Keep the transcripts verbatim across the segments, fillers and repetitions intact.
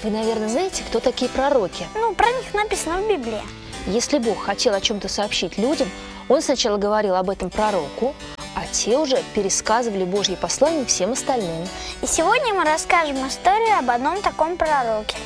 Вы, наверное, знаете, кто такие пророки? Ну, про них написано в Библии. Если Бог хотел о чем-то сообщить людям, Он сначала говорил об этом пророку, а те уже пересказывали Божьи послания всем остальным. И сегодня мы расскажем историю об одном таком пророке.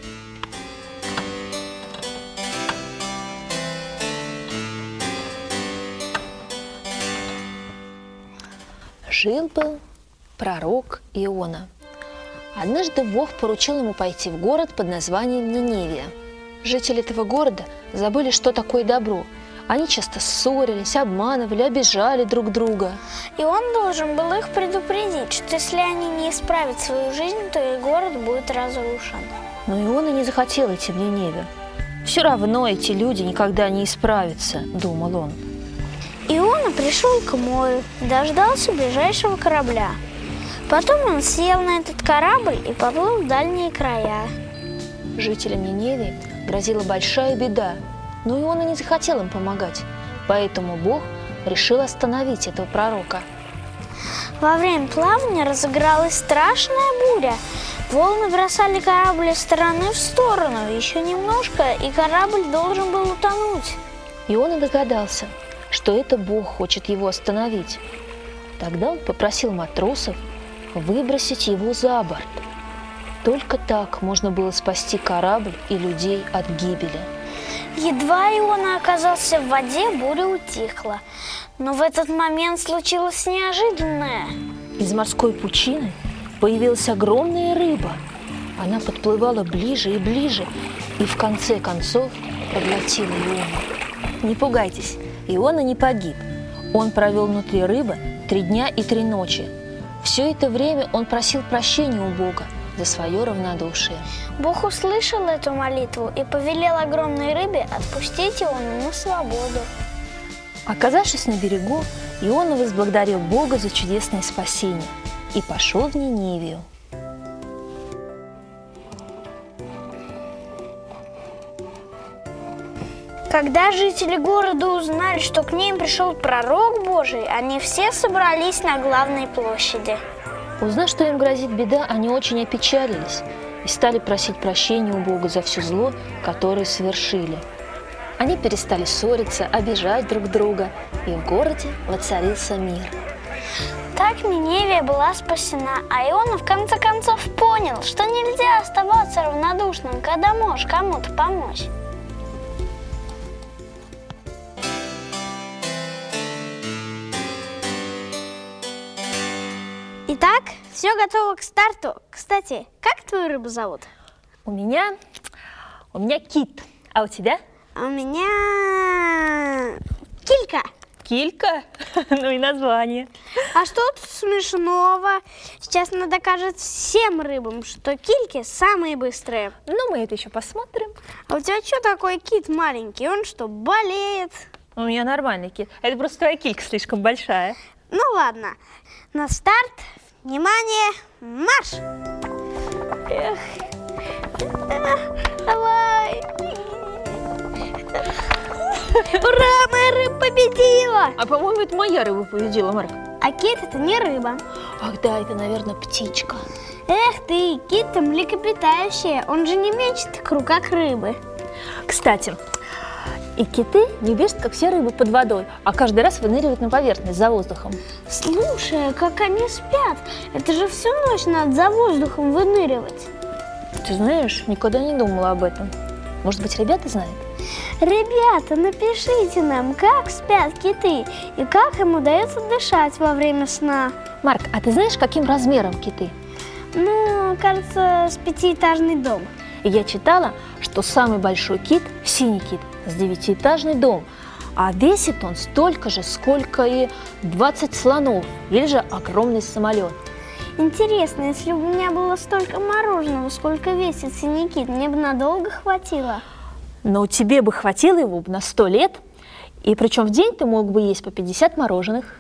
Жил-был пророк Иона. Однажды Бог поручил ему пойти в город под названием Ниневия. Жители этого города забыли, что такое добро. Они часто ссорились, обманывали, обижали друг друга. И он должен был их предупредить, что если они не исправят свою жизнь, то их город будет разрушен. Но Иона не захотел идти в Ниневию. «Все равно эти люди никогда не исправятся», – думал он. Иона пришел к морю, дождался ближайшего корабля. Потом он сел на этот корабль и поплыл в дальние края. Жителям Ниневии грозила большая беда, но Иона не захотел им помогать, поэтому Бог решил остановить этого пророка. Во время плавания разыгралась страшная буря. Волны бросали корабль из стороны в сторону. Еще немножко, и корабль должен был утонуть. Иона догадался, что это Бог хочет его остановить. Тогда он попросил матросов выбросить его за борт. Только так можно было спасти корабль и людей от гибели. Едва Иона оказался в воде, буря утихла. Но в этот момент случилось неожиданное. Из морской пучины появилась огромная рыба. Она подплывала ближе и ближе, и в конце концов проглотила Иону. Не пугайтесь, Иона не погиб. Он провел внутри рыбы три дня и три ночи. Все это время он просил прощения у Бога за свое равнодушие. Бог услышал эту молитву и повелел огромной рыбе отпустить Иону на свободу. Оказавшись на берегу, Иона возблагодарил Бога за чудесное спасение и пошел в Ниневию. Когда жители города узнали, что к ним пришел пророк Божий, они все собрались на главной площади. Узнав, что им грозит беда, они очень опечалились и стали просить прощения у Бога за все зло, которое совершили. Они перестали ссориться, обижать друг друга, и в городе воцарился мир. Так Ниневия была спасена, а Иона в конце концов понял, что нельзя оставаться равнодушным, когда можешь кому-то помочь. Итак, все готово к старту. Кстати, как твою рыбу зовут? У меня, у меня кит, а у тебя? А у меня килька. Килька? Ну и название. А что тут смешного? Сейчас надо доказать всем рыбам, что кильки самые быстрые. Ну, мы это еще посмотрим. А у тебя что такой кит маленький? Он что, болеет? У меня нормальный кит. Это просто твоя килька слишком большая. Ну ладно, на старт, внимание, марш! Эх. Давай! Ура, моя рыба победила! А по-моему, это моя рыба победила, Марк. А кит это не рыба. Ах да, это, наверное, птичка. Эх ты, кит-то млекопитающее, он же не мечет икру, как рыбы. Кстати, и киты не бежат, как все рыбы, под водой, а каждый раз выныривают на поверхность за воздухом. Слушай, как они спят? Это же всю ночь надо за воздухом выныривать. Ты знаешь, никогда не думала об этом. Может быть, ребята знают? Ребята, напишите нам, как спят киты и как им удается дышать во время сна. Марк, а ты знаешь, каким размером киты? Ну, кажется, с пятиэтажный дом. И я читала, что самый большой кит – синий кит, с девятиэтажный дом, а весит он столько же, сколько и двадцать слонов, или же огромный самолет. Интересно, если бы у меня было столько мороженого, сколько весит синий кит, мне бы надолго хватило. Но тебе бы хватило его на сто лет, и причем в день ты мог бы есть по пятьдесят мороженых.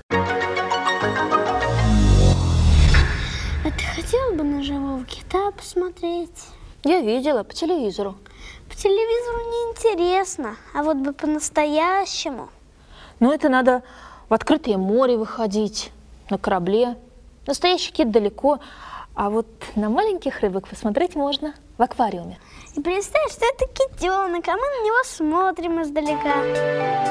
А ты хотела бы на живого кита посмотреть? Я видела по телевизору. По телевизору неинтересно, а вот бы по-настоящему. Ну, это надо в открытое море выходить, на корабле. Настоящий кит далеко, А вот на маленьких рыбок посмотреть можно в аквариуме. И представь, что это китенок, а мы на него смотрим издалека.